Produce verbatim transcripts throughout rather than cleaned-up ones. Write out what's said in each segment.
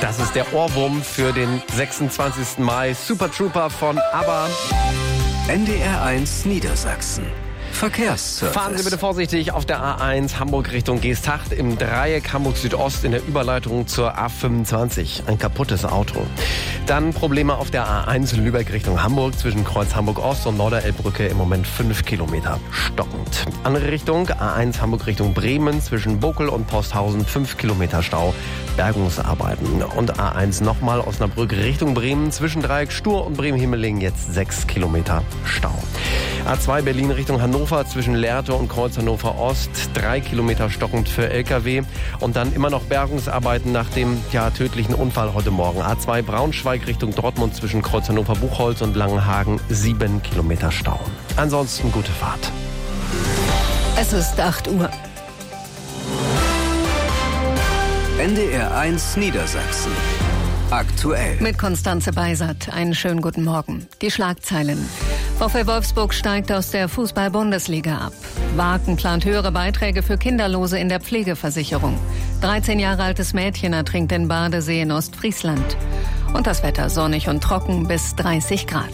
Das ist der Ohrwurm für den sechsundzwanzigsten Mai. Super Trooper von ABBA. N D R eins Niedersachsen. Verkehrsservice. Fahren Sie bitte vorsichtig auf der A eins Hamburg Richtung Geesthacht im Dreieck Hamburg Südost in der Überleitung zur A fünfundzwanzig. Ein kaputtes Auto. Dann Probleme auf der A eins Lübeck Richtung Hamburg zwischen Kreuz Hamburg Ost und Norderelbbrücke im Moment fünf Kilometer stockend. Andere Richtung A eins Hamburg Richtung Bremen zwischen Bokel und Posthausen fünf Kilometer Stau. Bergungsarbeiten. Und A eins nochmal Osnabrück Richtung Bremen zwischen Dreieck Stur und Bremen-Himmeling jetzt sechs Kilometer Stau. A zwei Berlin Richtung Hannover zwischen Lehrte und Kreuz Hannover Ost drei Kilometer stockend für L K W. Und dann immer noch Bergungsarbeiten nach dem ja, tödlichen Unfall heute Morgen. A zwei Braunschweig Richtung Dortmund zwischen Kreuz Hannover Buchholz und Langenhagen sieben Kilometer Stau. Ansonsten gute Fahrt. Es ist acht Uhr. N D R eins Niedersachsen. Aktuell. Mit Konstanze Beisert. Einen schönen guten Morgen. Die Schlagzeilen. VfL Wolfsburg steigt aus der Fußball-Bundesliga ab. Waken plant höhere Beiträge für Kinderlose in der Pflegeversicherung. dreizehn Jahre altes Mädchen ertrinkt in Badesee in Ostfriesland. Und das Wetter sonnig und trocken bis dreißig Grad.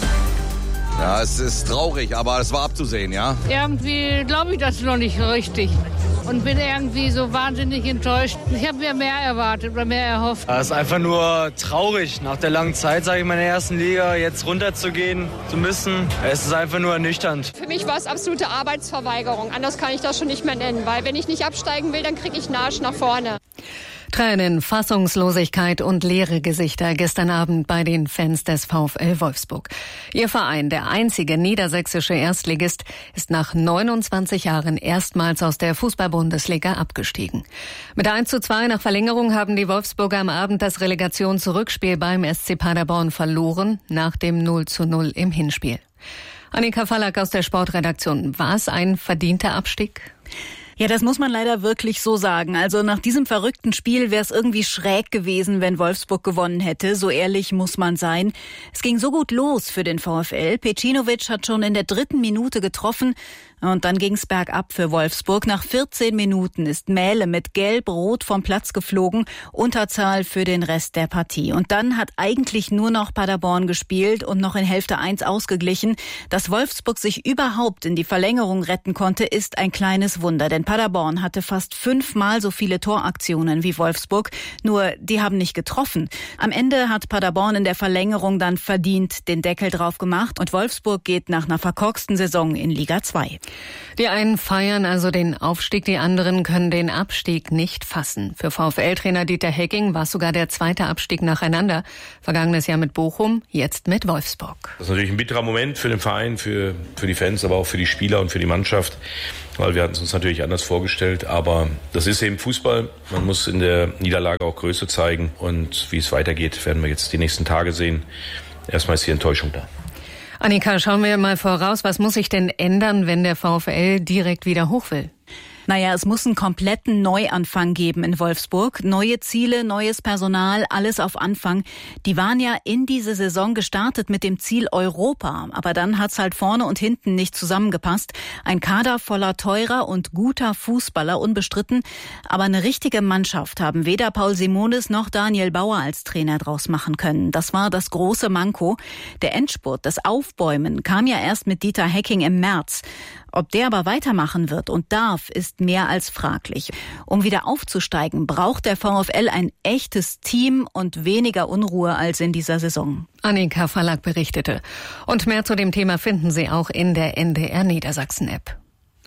Ja, es ist traurig, aber es war abzusehen, ja? Irgendwie glaube ich das noch nicht richtig und bin irgendwie so wahnsinnig enttäuscht. Ich habe mir mehr erwartet oder mehr erhofft. Es ist einfach nur traurig, nach der langen Zeit, sage ich mal, in der ersten Liga jetzt runterzugehen zu müssen. Es ist einfach nur ernüchternd. Für mich war es absolute Arbeitsverweigerung. Anders kann ich das schon nicht mehr nennen, weil wenn ich nicht absteigen will, dann kriege ich einen Arsch nach vorne. Tränen, Fassungslosigkeit und leere Gesichter gestern Abend bei den Fans des VfL Wolfsburg. Ihr Verein, der einzige niedersächsische Erstligist, ist nach neunundzwanzig Jahren erstmals aus der Fußball-Bundesliga abgestiegen. Mit eins zu zwei nach Verlängerung haben die Wolfsburger am Abend das Relegationsrückspiel beim S C Paderborn verloren, nach dem null zu null im Hinspiel. Annika Fallack aus der Sportredaktion. War es ein verdienter Abstieg? Ja, das muss man leider wirklich so sagen. Also nach diesem verrückten Spiel wäre es irgendwie schräg gewesen, wenn Wolfsburg gewonnen hätte. So ehrlich muss man sein. Es ging so gut los für den VfL. Pecinovic hat schon in der dritten Minute getroffen. Und dann ging's bergab für Wolfsburg. Nach vierzehn Minuten ist Mähle mit Gelb-Rot vom Platz geflogen. Unterzahl für den Rest der Partie. Und dann hat eigentlich nur noch Paderborn gespielt und noch in Hälfte eins ausgeglichen. Dass Wolfsburg sich überhaupt in die Verlängerung retten konnte, ist ein kleines Wunder. Denn Paderborn hatte fast fünfmal so viele Toraktionen wie Wolfsburg. Nur die haben nicht getroffen. Am Ende hat Paderborn in der Verlängerung dann verdient den Deckel drauf gemacht. Und Wolfsburg geht nach einer verkorksten Saison in Liga zwei. Die einen feiern also den Aufstieg, die anderen können den Abstieg nicht fassen. Für VfL-Trainer Dieter Hecking war es sogar der zweite Abstieg nacheinander. Vergangenes Jahr mit Bochum, jetzt mit Wolfsburg. Das ist natürlich ein bitterer Moment für den Verein, für, für die Fans, aber auch für die Spieler und für die Mannschaft. Weil wir hatten es uns natürlich anders vorgestellt. Aber das ist eben Fußball. Man muss in der Niederlage auch Größe zeigen. Und wie es weitergeht, werden wir jetzt die nächsten Tage sehen. Erstmal ist die Enttäuschung da. Annika, schauen wir mal voraus. Was muss sich denn ändern, wenn der VfL direkt wieder hoch will? Naja, es muss einen kompletten Neuanfang geben in Wolfsburg. Neue Ziele, neues Personal, alles auf Anfang. Die waren ja in diese Saison gestartet mit dem Ziel Europa. Aber dann hat's halt vorne und hinten nicht zusammengepasst. Ein Kader voller teurer und guter Fußballer, unbestritten. Aber eine richtige Mannschaft haben weder Paul Simonis noch Daniel Bauer als Trainer draus machen können. Das war das große Manko. Der Endspurt, das Aufbäumen, kam ja erst mit Dieter Hecking im März. Ob der aber weitermachen wird und darf, ist mehr als fraglich. Um wieder aufzusteigen, braucht der VfL ein echtes Team und weniger Unruhe als in dieser Saison. Annika Fallack berichtete. Und mehr zu dem Thema finden Sie auch in der N D R Niedersachsen-App.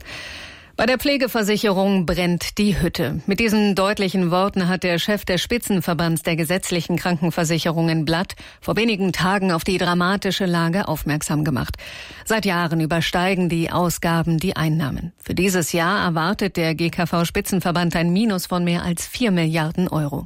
Bei der Pflegeversicherung brennt die Hütte. Mit diesen deutlichen Worten hat der Chef des Spitzenverbands der gesetzlichen Krankenversicherungen Blatt vor wenigen Tagen auf die dramatische Lage aufmerksam gemacht. Seit Jahren übersteigen die Ausgaben die Einnahmen. Für dieses Jahr erwartet der G K V-Spitzenverband ein Minus von mehr als vier Milliarden Euro.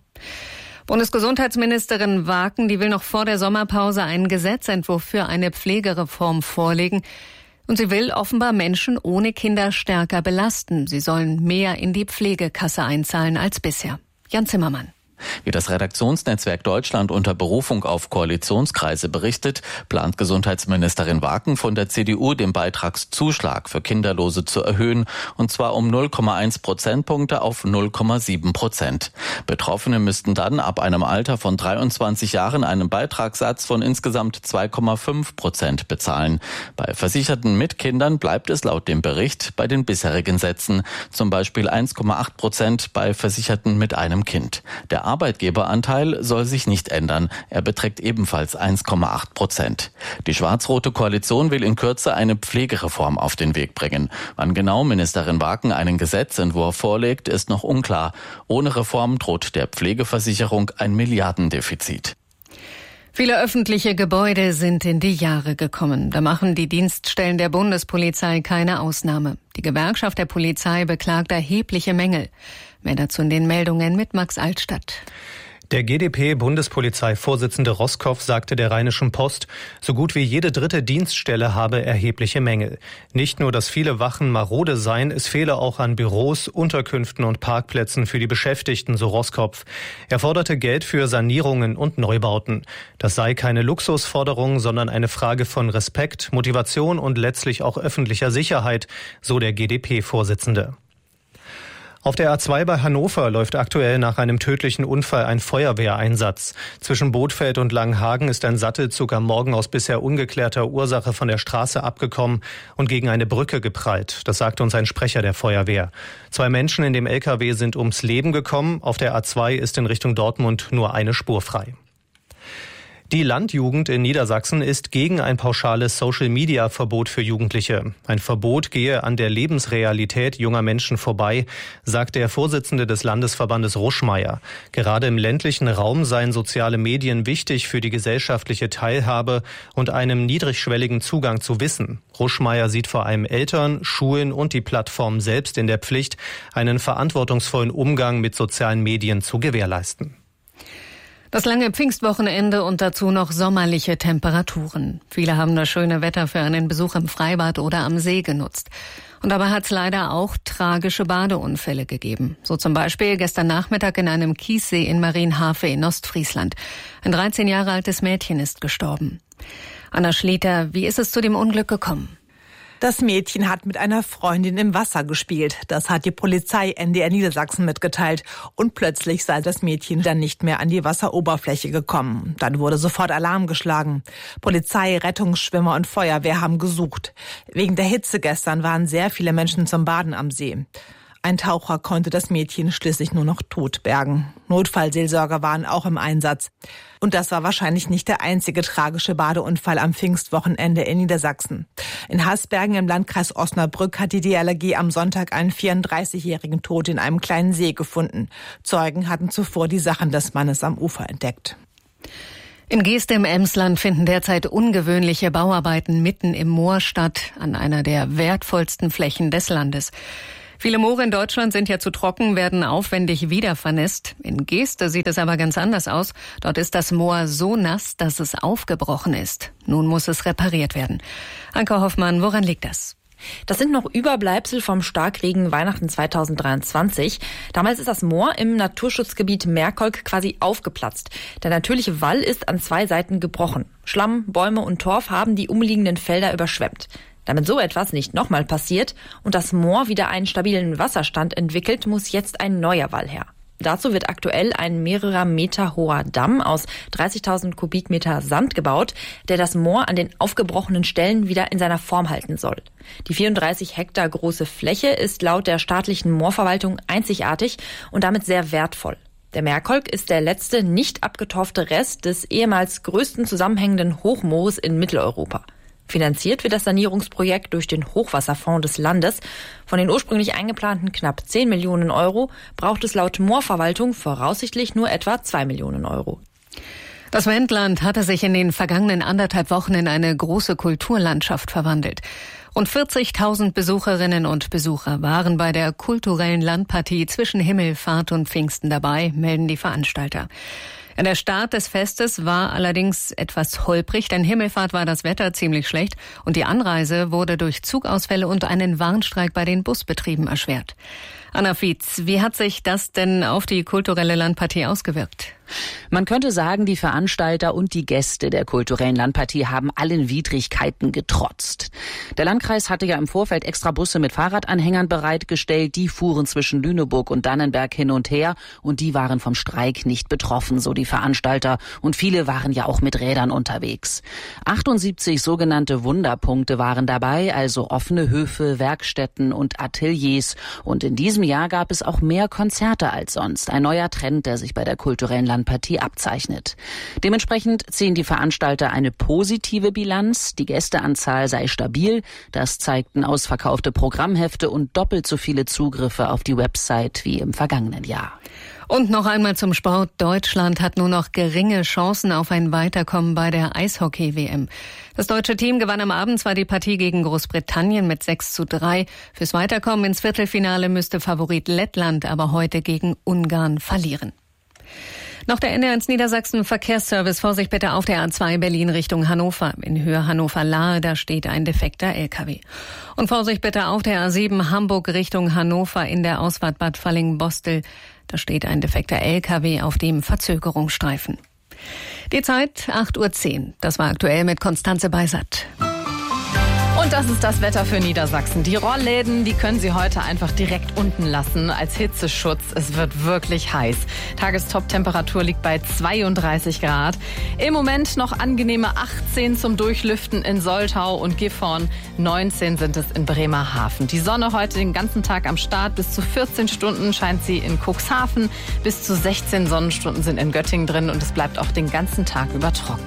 Bundesgesundheitsministerin Waken, die will noch vor der Sommerpause einen Gesetzentwurf für eine Pflegereform vorlegen. Und sie will offenbar Menschen ohne Kinder stärker belasten. Sie sollen mehr in die Pflegekasse einzahlen als bisher. Jan Zimmermann. Wie das Redaktionsnetzwerk Deutschland unter Berufung auf Koalitionskreise berichtet, plant Gesundheitsministerin Waken von der C D U den Beitragszuschlag für Kinderlose zu erhöhen, und zwar um null Komma eins Prozentpunkte auf null Komma sieben Prozent. Betroffene müssten dann ab einem Alter von dreiundzwanzig Jahren einen Beitragssatz von insgesamt zwei Komma fünf Prozent bezahlen. Bei Versicherten mit Kindern bleibt es laut dem Bericht bei den bisherigen Sätzen, zum Beispiel eins Komma acht Prozent bei Versicherten mit einem Kind. Der Arbeitgeberanteil soll sich nicht ändern. Er beträgt ebenfalls eins Komma acht Prozent. Die schwarz-rote Koalition will in Kürze eine Pflegereform auf den Weg bringen. Wann genau Ministerin Waken einen Gesetzentwurf vorlegt, ist noch unklar. Ohne Reform droht der Pflegeversicherung ein Milliardendefizit. Viele öffentliche Gebäude sind in die Jahre gekommen. Da machen die Dienststellen der Bundespolizei keine Ausnahme. Die Gewerkschaft der Polizei beklagt erhebliche Mängel. Mehr dazu in den Meldungen mit Max Altstadt. Der G d P-Bundespolizeivorsitzende Roßkow sagte der Rheinischen Post, so gut wie jede dritte Dienststelle habe erhebliche Mängel. Nicht nur, dass viele Wachen marode seien, es fehle auch an Büros, Unterkünften und Parkplätzen für die Beschäftigten, so Roßkow. Er forderte Geld für Sanierungen und Neubauten. Das sei keine Luxusforderung, sondern eine Frage von Respekt, Motivation und letztlich auch öffentlicher Sicherheit, so der G d P-Vorsitzende. Auf der A zwei bei Hannover läuft aktuell nach einem tödlichen Unfall ein Feuerwehreinsatz. Zwischen Bothfeld und Langenhagen ist ein Sattelzug am Morgen aus bisher ungeklärter Ursache von der Straße abgekommen und gegen eine Brücke geprallt. Das sagte uns ein Sprecher der Feuerwehr. Zwei Menschen in dem L K W sind ums Leben gekommen. Auf der A zwei ist in Richtung Dortmund nur eine Spur frei. Die Landjugend in Niedersachsen ist gegen ein pauschales Social-Media-Verbot für Jugendliche. Ein Verbot gehe an der Lebensrealität junger Menschen vorbei, sagt der Vorsitzende des Landesverbandes Ruschmeier. Gerade im ländlichen Raum seien soziale Medien wichtig für die gesellschaftliche Teilhabe und einem niedrigschwelligen Zugang zu Wissen. Ruschmeier sieht vor allem Eltern, Schulen und die Plattformen selbst in der Pflicht, einen verantwortungsvollen Umgang mit sozialen Medien zu gewährleisten. Das lange Pfingstwochenende und dazu noch sommerliche Temperaturen. Viele haben das schöne Wetter für einen Besuch im Freibad oder am See genutzt. Und dabei hat es leider auch tragische Badeunfälle gegeben. So zum Beispiel gestern Nachmittag in einem Kiessee in Marienhafe in Ostfriesland. Ein dreizehn Jahre altes Mädchen ist gestorben. Anna Schlieter, wie ist es zu dem Unglück gekommen? Das Mädchen hat mit einer Freundin im Wasser gespielt. Das hat die Polizei N D R Niedersachsen mitgeteilt. Und plötzlich sei das Mädchen dann nicht mehr an die Wasseroberfläche gekommen. Dann wurde sofort Alarm geschlagen. Polizei, Rettungsschwimmer und Feuerwehr haben gesucht. Wegen der Hitze gestern waren sehr viele Menschen zum Baden am See. Ein Taucher konnte das Mädchen schließlich nur noch tot bergen. Notfallseelsorger waren auch im Einsatz. Und das war wahrscheinlich nicht der einzige tragische Badeunfall am Pfingstwochenende in Niedersachsen. In Hasbergen im Landkreis Osnabrück hat die D L R G am Sonntag einen vierunddreißigjährigen tot in einem kleinen See gefunden. Zeugen hatten zuvor die Sachen des Mannes am Ufer entdeckt. In Geest im Emsland finden derzeit ungewöhnliche Bauarbeiten mitten im Moor statt, an einer der wertvollsten Flächen des Landes. Viele Moore in Deutschland sind ja zu trocken, werden aufwendig wiedervernässt. In Geest sieht es aber ganz anders aus. Dort ist das Moor so nass, dass es aufgebrochen ist. Nun muss es repariert werden. Anke Hoffmann, woran liegt das? Das sind noch Überbleibsel vom Starkregen Weihnachten zweitausenddreiundzwanzig. Damals ist das Moor im Naturschutzgebiet Merkolk quasi aufgeplatzt. Der natürliche Wall ist an zwei Seiten gebrochen. Schlamm, Bäume und Torf haben die umliegenden Felder überschwemmt. Damit so etwas nicht nochmal passiert und das Moor wieder einen stabilen Wasserstand entwickelt, muss jetzt ein neuer Wall her. Dazu wird aktuell ein mehrerer Meter hoher Damm aus dreißigtausend Kubikmeter Sand gebaut, der das Moor an den aufgebrochenen Stellen wieder in seiner Form halten soll. Die vierunddreißig Hektar große Fläche ist laut der staatlichen Moorverwaltung einzigartig und damit sehr wertvoll. Der Merkolk ist der letzte nicht abgetorfte Rest des ehemals größten zusammenhängenden Hochmoores in Mitteleuropa. Finanziert wird das Sanierungsprojekt durch den Hochwasserfonds des Landes. Von den ursprünglich eingeplanten knapp zehn Millionen Euro braucht es laut Moorverwaltung voraussichtlich nur etwa zwei Millionen Euro. Das Wendland hatte sich in den vergangenen anderthalb Wochen in eine große Kulturlandschaft verwandelt. Rund vierzigtausend Besucherinnen und Besucher waren bei der kulturellen Landpartie zwischen Himmelfahrt und Pfingsten dabei, melden die Veranstalter. Der Start des Festes war allerdings etwas holprig, denn Himmelfahrt war das Wetter ziemlich schlecht und die Anreise wurde durch Zugausfälle und einen Warnstreik bei den Busbetrieben erschwert. Anna Fietz, wie hat sich das denn auf die kulturelle Landpartie ausgewirkt? Man könnte sagen, die Veranstalter und die Gäste der kulturellen Landpartie haben allen Widrigkeiten getrotzt. Der Landkreis hatte ja im Vorfeld extra Busse mit Fahrradanhängern bereitgestellt. Die fuhren zwischen Lüneburg und Dannenberg hin und her und die waren vom Streik nicht betroffen, so die Veranstalter. Und viele waren ja auch mit Rädern unterwegs. achtundsiebzig sogenannte Wunderpunkte waren dabei, also offene Höfe, Werkstätten und Ateliers. Und in diesem Jahr gab es auch mehr Konzerte als sonst. Ein neuer Trend, der sich bei der kulturellen Landpartie abzeichnet. Dementsprechend ziehen die Veranstalter eine positive Bilanz. Die Gästeanzahl sei stabil. Das zeigten ausverkaufte Programmhefte und doppelt so viele Zugriffe auf die Website wie im vergangenen Jahr. Und noch einmal zum Sport. Deutschland hat nur noch geringe Chancen auf ein Weiterkommen bei der Eishockey-W M. Das deutsche Team gewann am Abend zwar die Partie gegen Großbritannien mit sechs zu drei. Fürs Weiterkommen ins Viertelfinale müsste Favorit Lettland aber heute gegen Ungarn verlieren. Noch der N D R eins Niedersachsen Verkehrsservice. Vorsicht bitte auf der A zwei Berlin Richtung Hannover. In Höhe Hannover-Lahe, da steht ein defekter L K W. Und Vorsicht bitte auf der A sieben Hamburg Richtung Hannover in der Ausfahrt Bad Falling-Bostel. Da steht ein defekter L K W auf dem Verzögerungsstreifen. Die Zeit acht Uhr zehn. Das war aktuell mit Konstanze Beisert. Und das ist das Wetter für Niedersachsen. Die Rollläden, die können Sie heute einfach direkt unten lassen als Hitzeschutz. Es wird wirklich heiß. Tagestop-Temperatur liegt bei zweiunddreißig Grad. Im Moment noch angenehme achtzehn zum Durchlüften in Soltau und Gifhorn. neunzehn sind es in Bremerhaven. Die Sonne heute den ganzen Tag am Start. Bis zu vierzehn Stunden scheint sie in Cuxhaven. Bis zu sechzehn Sonnenstunden sind in Göttingen drin. Und es bleibt auch den ganzen Tag über trocken.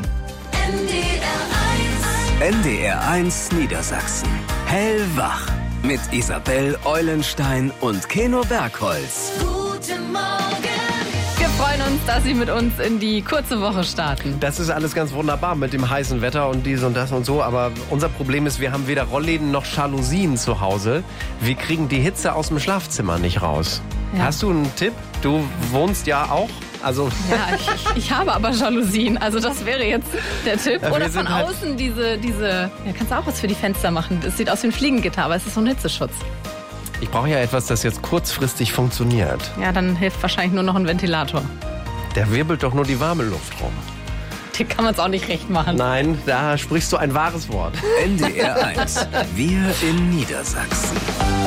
N D R eins Niedersachsen. Hellwach. Mit Isabel Eulenstein und Keno Bergholz. Guten Morgen. Wir freuen uns, dass Sie mit uns in die kurze Woche starten. Das ist alles ganz wunderbar mit dem heißen Wetter und dies und das und so. Aber unser Problem ist, wir haben weder Rollläden noch Jalousien zu Hause. Wir kriegen die Hitze aus dem Schlafzimmer nicht raus. Ja. Hast du einen Tipp? Du wohnst ja auch. Also ja, ich, ich habe aber Jalousien, also das wäre jetzt der Tipp. Ja, oder von halt außen diese, diese, ja, kannst du auch was für die Fenster machen. Das sieht aus wie ein Fliegengitter, aber es ist so ein Hitzeschutz. Ich brauche ja etwas, das jetzt kurzfristig funktioniert. Ja, dann hilft wahrscheinlich nur noch ein Ventilator. Der wirbelt doch nur die warme Luft rum. Dir kann man es auch nicht recht machen. Nein, da sprichst du ein wahres Wort. N D R eins, wir in Niedersachsen.